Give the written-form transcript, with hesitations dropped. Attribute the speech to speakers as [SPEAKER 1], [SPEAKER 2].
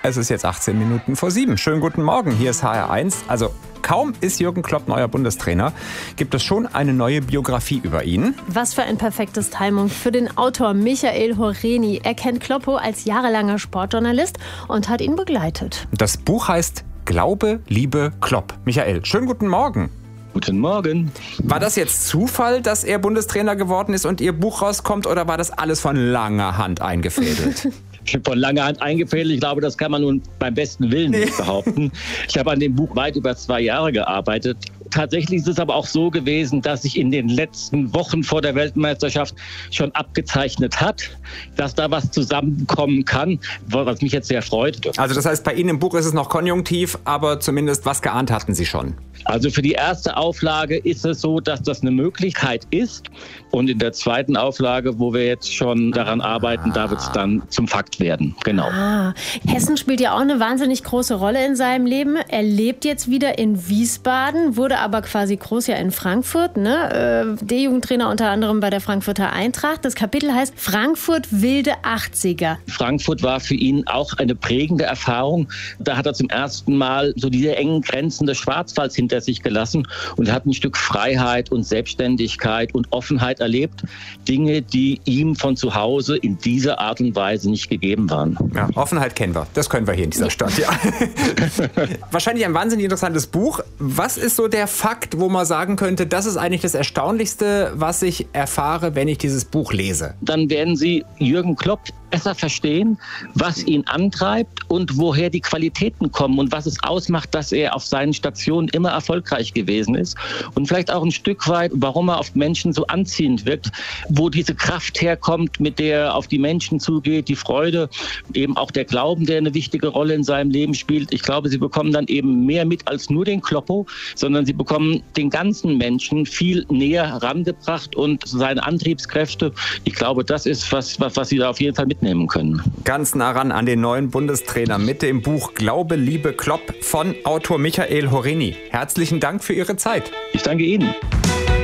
[SPEAKER 1] Es ist jetzt 18 Minuten vor 7. Schönen guten Morgen, hier ist HR1. Also kaum ist Jürgen Klopp neuer Bundestrainer, gibt es schon eine neue Biografie über ihn.
[SPEAKER 2] Was für ein perfektes Timing für den Autor Michael Horeni. Er kennt Kloppo als jahrelanger Sportjournalist und hat ihn begleitet.
[SPEAKER 1] Das Buch heißt Glaube, Liebe, Klopp. Michael, schönen guten Morgen.
[SPEAKER 3] Guten Morgen.
[SPEAKER 1] War das jetzt Zufall, dass er Bundestrainer geworden ist und Ihr Buch rauskommt, oder war das alles von langer Hand eingefädelt?
[SPEAKER 3] Von langer Hand eingefädelt. Ich glaube, das kann man nun beim besten Willen nicht behaupten. Ich habe an dem Buch weit über 2 Jahre gearbeitet. Tatsächlich ist es aber auch so gewesen, dass sich in den letzten Wochen vor der Weltmeisterschaft schon abgezeichnet hat, dass da was zusammenkommen kann, was mich jetzt sehr freut.
[SPEAKER 1] Also das heißt, bei Ihnen im Buch ist es noch konjunktiv, aber zumindest was geahnt hatten Sie schon?
[SPEAKER 3] Also für die erste Auflage ist es so, dass das eine Möglichkeit ist. Und in der zweiten Auflage, wo wir jetzt schon daran arbeiten, da wird es dann zum Fakt werden. Genau.
[SPEAKER 2] Hessen spielt ja auch eine wahnsinnig große Rolle in seinem Leben. Er lebt jetzt wieder in Wiesbaden, wurde aber quasi groß ja in Frankfurt, ne? D-Jugendtrainer unter anderem bei der Frankfurter Eintracht. Das Kapitel heißt Frankfurt wilde 80er.
[SPEAKER 3] Frankfurt war für ihn auch eine prägende Erfahrung. Da hat er zum ersten Mal so diese engen Grenzen des Schwarzwalds hinter sich gelassen und hat ein Stück Freiheit und Selbstständigkeit und Offenheit erlebt. Dinge, die ihm von zu Hause in dieser Art und Weise nicht gegeben waren.
[SPEAKER 1] Ja, Offenheit kennen wir. Das können wir hier in dieser Stadt. Ja. Wahrscheinlich ein wahnsinnig interessantes Buch. Was ist so der Fakt, wo man sagen könnte, das ist eigentlich das Erstaunlichste, was ich erfahre, wenn ich dieses Buch lese?
[SPEAKER 3] Dann werden Sie Jürgen Klopp besser verstehen, was ihn antreibt und woher die Qualitäten kommen und was es ausmacht, dass er auf seinen Stationen immer erfolgreich gewesen ist. Und vielleicht auch ein Stück weit, warum er auf Menschen so anziehend wirkt, wo diese Kraft herkommt, mit der er auf die Menschen zugeht, die Freude, eben auch der Glauben, der eine wichtige Rolle in seinem Leben spielt. Ich glaube, Sie bekommen dann eben mehr mit als nur den Kloppo, sondern Sie bekommen den ganzen Menschen viel näher herangebracht und seine Antriebskräfte. Ich glaube, das ist was Sie da auf jeden Fall mitnehmen können.
[SPEAKER 1] Ganz nah ran an den neuen Bundestrainer mit dem Buch Glaube, Liebe, Klopp von Autor Michael Horeni. Herzlichen Dank für Ihre Zeit.
[SPEAKER 3] Ich danke Ihnen.